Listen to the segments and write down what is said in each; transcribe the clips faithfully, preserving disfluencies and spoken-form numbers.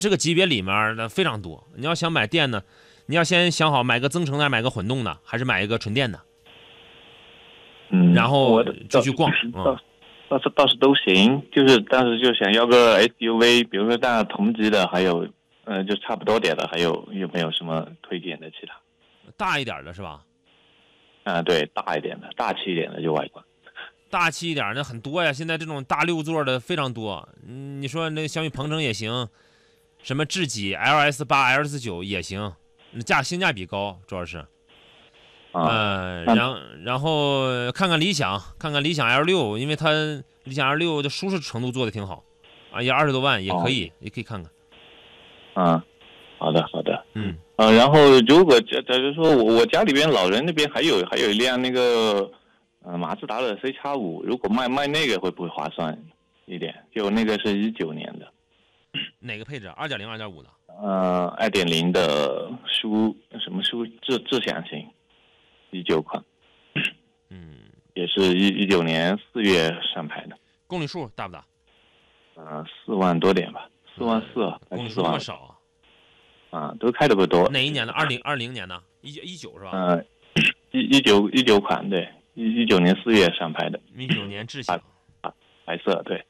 这个级别里面呢非常多。你要想买电呢，你要先想好买个增程的，买个混动的，还是买一个纯电的。 嗯， 然后我就去逛。 倒嗯， 倒是倒是都行，就是但是就想要个 S U V， 比如说大同级的，还有呃就差不多点的，还有有没有什么推荐的其他？ 大一点的是吧？ 啊、对，大一点的，大气一点的就外观。 大气一点的很多呀，现在这种大六座的非常多。嗯，你说那小米鹏程也行，什么智己 L S 八、L S 九也行，价性价比高，主要是。 啊， 呃， 那然然后看看理想，看看理想 L 六，因为它理想 L 六的舒适程度做的挺好，啊，也二十多万也可以，也可以看看。 嗯，好的好的， 嗯， 呃，然后如果假假如说我我家里边老人那边还有还有一辆那个呃马自达的 C 叉五，如果卖卖那个会不会划算一点？就那个是一九年的， 哪个配置？二点零、二点五的？ 呃，二点零的舒什么舒智智享型，一九款， 嗯， 也是一一九年四月上牌的， 公里数大不大？ 呃，四万多点吧，四万四还公里数那是四万么少啊？ 啊，都开的不多。 哪一年的？二零二零年的？一九一九是吧？ 呃，一一九一九款，对，一一九年四月上牌的， 一九年智享。 白色，对，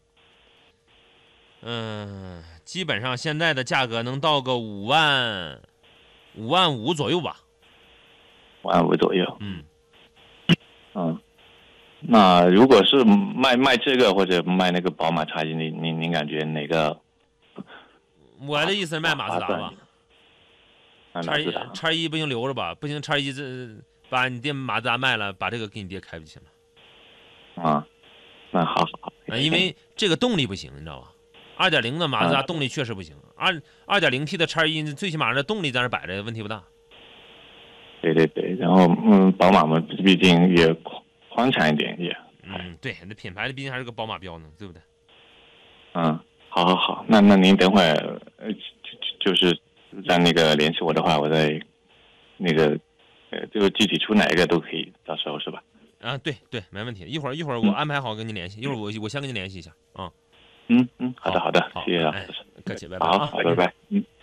嗯，基本上现在的价格能到个五万五万五左右吧。 万五左右。 嗯， 嗯，那如果是卖卖这个或者卖那个宝马叉一，你你你感觉哪个？ 我的意思是卖马自达吧。 卖叉一马自达。 叉一不行留着吧，不行叉一这把你爹马自达卖了，把这个给你爹开就行了。 啊，那好好。 啊，因为这个动力不行，你知道吧？二点零的马自达动力确实不行，二二点零 T 的叉一最起码的动力在那摆着，问题不大。 对对对，然后嗯，宝马嘛，毕竟也宽宽敞一点也。 嗯，对，那品牌的毕竟还是个宝马标呢，对不对？ 嗯，好好好，那那您等会儿呃就就是让那个联系我的话，我再那个呃就具体出哪一个都可以，到时候是吧？ 啊，对对，没问题。一会儿一会儿我安排好跟您联系，一会儿我我先跟您联系一下啊。 嗯嗯，好的好的，谢谢老哎师， 客气，拜拜好， 啊。 好，拜拜，嗯。